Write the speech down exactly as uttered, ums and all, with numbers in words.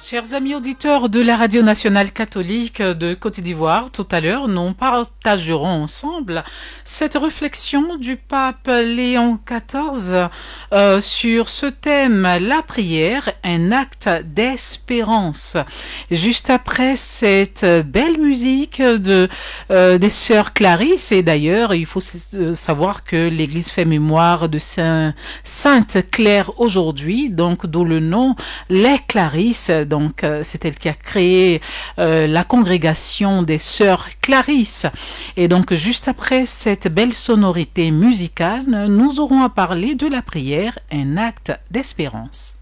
Chers amis auditeurs de la Radio Nationale Catholique de Côte d'Ivoire, tout à l'heure, nous partagerons ensemble cette réflexion du pape Léon quatorze euh, sur ce thème, la prière, un acte d'espérance. Juste après cette belle musique de euh, des sœurs Clarisse, et d'ailleurs, il faut savoir que l'Église fait mémoire de Saint, Sainte Claire aujourd'hui, donc d'où le nom les Clarisses. Donc, euh, c'est elle qui a créé euh, la congrégation des sœurs Clarisse. Et donc, juste après cette belle sonorité musicale, nous aurons à parler de la prière, un acte d'espérance.